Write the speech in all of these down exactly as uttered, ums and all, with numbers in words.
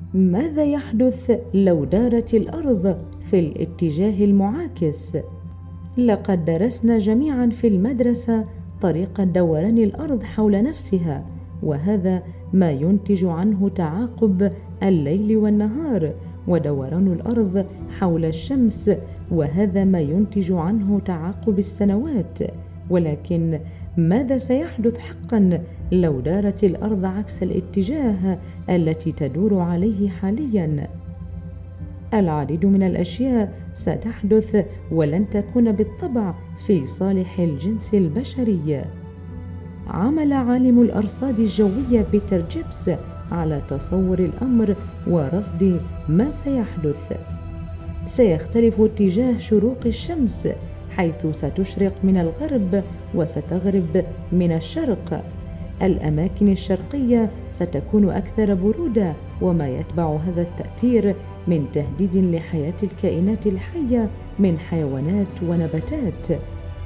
ماذا يحدث لو دارت الأرض في الاتجاه المعاكس؟ لقد درسنا جميعا في المدرسة طريقة دوران الأرض حول نفسها، وهذا ما ينتج عنه تعاقب الليل والنهار، ودوران الأرض حول الشمس، وهذا ما ينتج عنه تعاقب السنوات. ولكن ماذا سيحدث حقا لو دارت الأرض عكس الاتجاه التي تدور عليه حاليا؟ العديد من الأشياء ستحدث ولن تكون بالطبع في صالح الجنس البشري. عمل عالم الأرصاد الجوية بيتر جيبس على تصور الأمر ورصد ما سيحدث. سيختلف اتجاه شروق الشمس، حيث ستشرق من الغرب وستغرب من الشرق. الأماكن الشرقية ستكون أكثر برودة، وما يتبع هذا التأثير من تهديد لحياة الكائنات الحية من حيوانات ونباتات.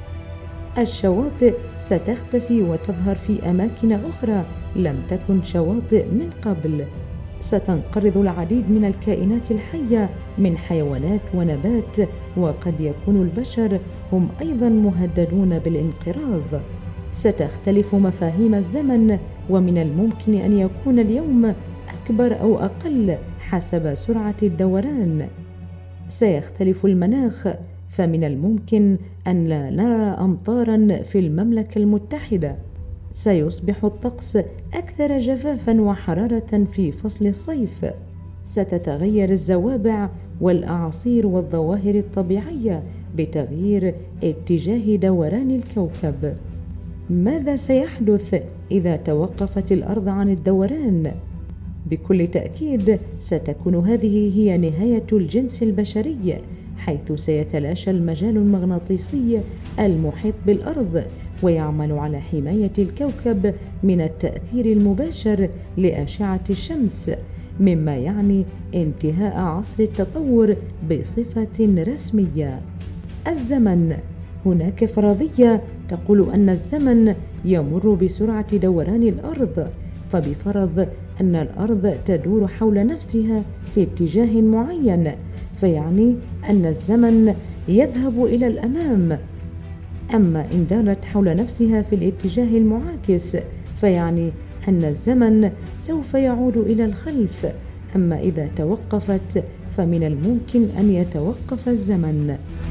الشواطئ ستختفي وتظهر في أماكن أخرى لم تكن شواطئ من قبل. ستنقرض العديد من الكائنات الحية من حيوانات ونبات، وقد يكون البشر هم أيضا مهددون بالانقراض. ستختلف مفاهيم الزمن، ومن الممكن أن يكون اليوم أكبر أو أقل حسب سرعة الدوران. سيختلف المناخ، فمن الممكن أن لا نرى أمطارا في المملكة المتحدة. سيصبح الطقس أكثر جفافا وحرارة في فصل الصيف. ستتغير الزوابع والأعاصير والظواهر الطبيعية بتغيير اتجاه دوران الكوكب. ماذا سيحدث إذا توقفت الأرض عن الدوران؟ بكل تأكيد ستكون هذه هي نهاية الجنس البشري، حيث سيتلاشى المجال المغناطيسي المحيط بالأرض ويعمل على حماية الكوكب من التأثير المباشر لأشعة الشمس، مما يعني انتهاء عصر التطور بصفة رسمية. الزمن. هناك فرضية تقول أن الزمن يمر بسرعة دوران الأرض، فبفرض أن الأرض تدور حول نفسها في اتجاه معين، فيعني أن الزمن يذهب إلى الأمام. أما إن دارت حول نفسها في الاتجاه المعاكس، فيعني أن الزمن سوف يعود إلى الخلف. أما إذا توقفت، فمن الممكن أن يتوقف الزمن.